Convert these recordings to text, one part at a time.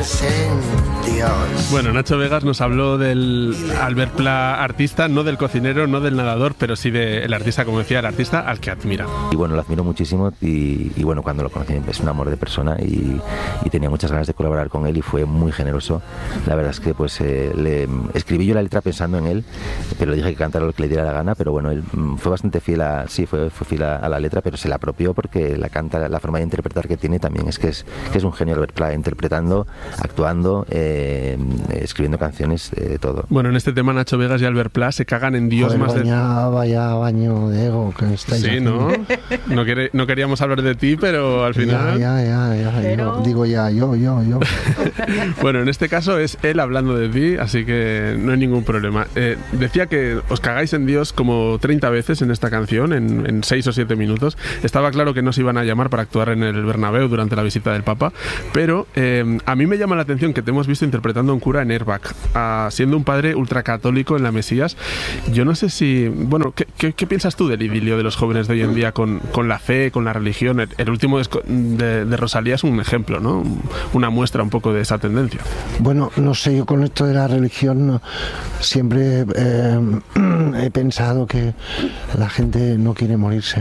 incendios. Bueno, Nacho Vegas nos habló del Albert Pla artista, no del cocinero, no del nadador, pero sí del artista, como decía, el artista al que admira. Y bueno, lo admiro muchísimo y bueno, cuando lo conocí es un amor de persona y tenía muchas ganas de colaborar con él y fue muy generoso. La verdad es que pues le escribí yo la letra pensando en él, pero le dije que cantara lo que le diera la gana, pero bueno, él fue bastante fiel fue fiel a la letra, pero se la apropió porque la canta, la forma de interpretar que tiene también es que es un genio Albert Pla, interpretando, actuando, escribiendo canciones, todo. Bueno, en este tema Nacho Vegas y Albert Pla se cagan en Dios. Joder, más vaya baño de ego que estáis haciendo. Sí, ¿no? No queríamos hablar de ti, pero al final... Ya. Pero... Yo. Bueno, en este caso es él hablando de ti, así que no hay ningún problema. Decía que os cagáis en Dios como 30 veces en esta canción, en 6 o 7 minutos. Estaba claro que no se iban a llamar para actuar en el Bernabéu durante la visita del Papa, pero a mí me llama la atención que te hemos visto interpretando a un cura en Airbag, siendo un padre ultracatólico en la Mesías. Yo no sé si... Bueno, ¿qué piensas tú del idilio de los jóvenes de hoy en día con la fe, con la religión? El último de Rosalía es un ejemplo, ¿no? Una muestra un poco de esa tendencia. Bueno, no sé, yo con esto de la religión siempre he pensado que la gente no quiere morirse.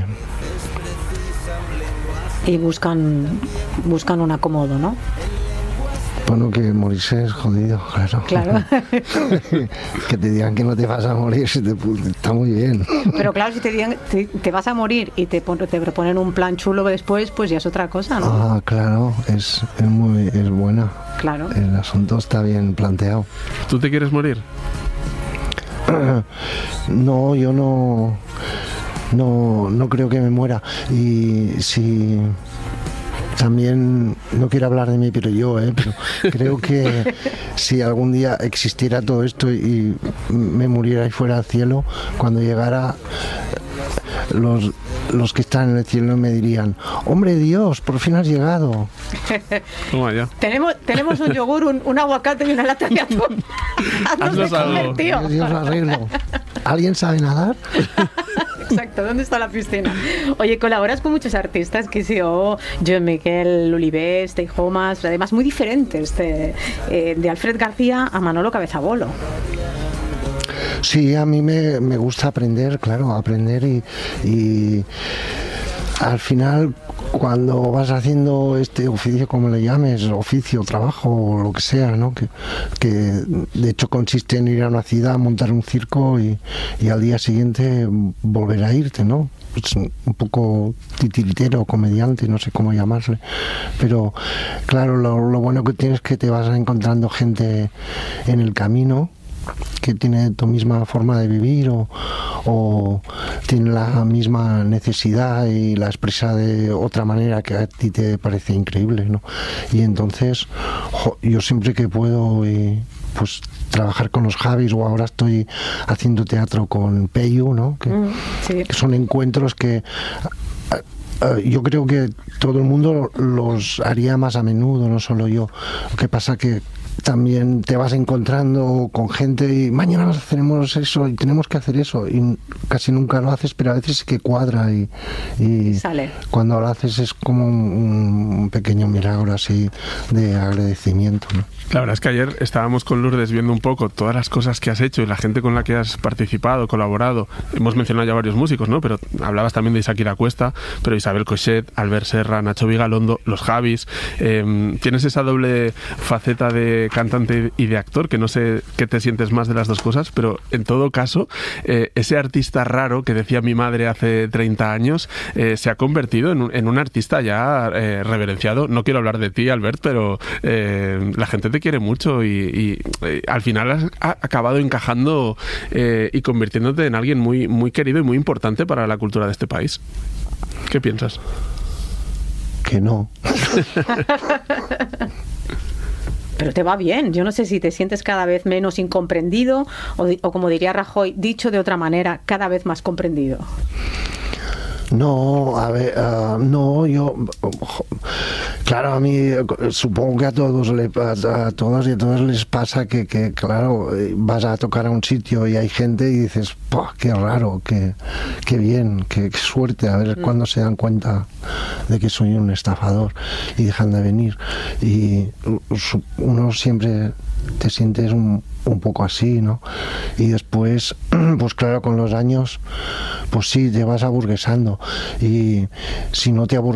Y buscan un acomodo, ¿no? Bueno, que morirse es jodido, claro. Que te digan que no te vas a morir, está muy bien. Pero claro, si te digan te vas a morir y te proponen un plan chulo después, pues ya es otra cosa, ¿no? Ah, claro, es buena. Claro. El asunto está bien planteado. ¿Tú te quieres morir? No, yo no creo que me muera. Y si... También, no quiero hablar de mí, pero creo que si algún día existiera todo esto y me muriera y fuera al cielo, cuando llegara, los que están en el cielo me dirían: hombre Dios, por fin has llegado. Toma ya. Tenemos un yogur, un aguacate y una lata de atún. Haznos algo. Dios lo arreglo. ¿Alguien sabe nadar? Exacto, ¿dónde está la piscina? Oye, colaboras con muchos artistas, que sí, Joan Miquel, Olivés, Tei Homas, además muy diferentes, de Alfred García a Manolo Cabezabolo. Sí, a mí me gusta aprender y al final, cuando vas haciendo este oficio, como le llames, oficio, trabajo o lo que sea, ¿no? Que de hecho consiste en ir a una ciudad, montar un circo y al día siguiente volver a irte, ¿no? Es un poco titiritero, comediante, no sé cómo llamarle, pero claro, lo bueno que tienes es que te vas encontrando gente en el camino que tiene tu misma forma de vivir o tiene la misma necesidad y la expresa de otra manera que a ti te parece increíble, ¿no? Y entonces yo siempre que puedo pues trabajar con los Javis, o ahora estoy haciendo teatro con Peyu, ¿no? Sí. Que son encuentros que yo creo que todo el mundo los haría más a menudo, no solo yo. Lo que pasa que también te vas encontrando con gente y mañana hacemos eso y tenemos que hacer eso y casi nunca lo haces, pero a veces sí que cuadra y sale. Cuando lo haces es como un pequeño milagro así de agradecimiento, ¿no? La verdad es que ayer estábamos con Lourdes viendo un poco todas las cosas que has hecho y la gente con la que has participado, colaborado. Hemos mencionado ya varios músicos, ¿no? Pero hablabas también de Shakira Cuesta, pero Isabel Coixet, Albert Serra, Nacho Vigalondo, los Javis. Tienes esa doble faceta de cantante y de actor, que no sé qué te sientes más de las dos cosas, pero en todo caso, ese artista raro que decía mi madre hace 30 años, se ha convertido en un artista ya reverenciado. No quiero hablar de ti, Albert, pero la gente te quiere mucho y al final has acabado encajando y convirtiéndote en alguien muy, muy querido y muy importante para la cultura de este país. ¿Qué piensas? Que no. Pero te va bien. Yo no sé si te sientes cada vez menos incomprendido o como diría Rajoy, dicho de otra manera, cada vez más comprendido. No, a ver, no, yo Claro, a mí supongo que a todos a todos y a todas les pasa que claro, vas a tocar a un sitio y hay gente y dices, qué raro, qué bien, qué suerte, a ver cuándo se dan cuenta de que soy un estafador y dejan de venir. Y uno siempre te sientes un poco así, ¿no? Y después, pues claro, con los años, pues sí, te vas aburguesando. Y si no te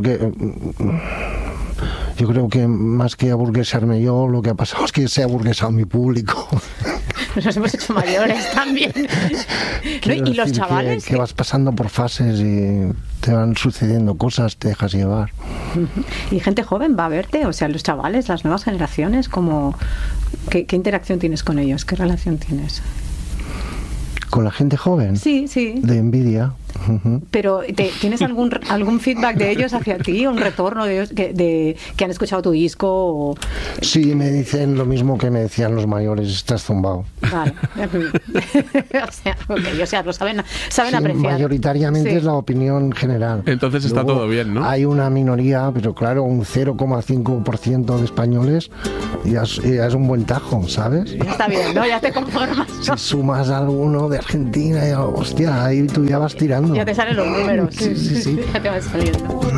yo creo que más que aburguesarme yo, lo que ha pasado es que se ha aburguesado mi público. Nos hemos hecho mayores también. ¿No? ¿Y los chavales? Que vas pasando por fases y te van sucediendo cosas, te dejas llevar. ¿Y gente joven va a verte? O sea, los chavales, las nuevas generaciones, ¿qué interacción tienes con ellos? ¿Qué relación tienes? ¿Con la gente joven? Sí, sí. De envidia. Pero ¿tienes algún feedback de ellos hacia ti? ¿Un retorno de ellos que han escuchado tu disco? O... Sí, me dicen lo mismo que me decían los mayores, estás zumbado. Vale. o sea, lo saben sí, apreciar. Mayoritariamente es la opinión general. Entonces está todo bien, ¿no? Hay una minoría, pero claro, un 0,5% de españoles ya es un buen tajo, ¿sabes? Ya está bien, ¿no? Ya te conformas, ¿no? Si sumas a alguno de Argentina, hostia, ahí tú ya vas tirando. Ya te salen los números. Sí. Ya te vas saliendo.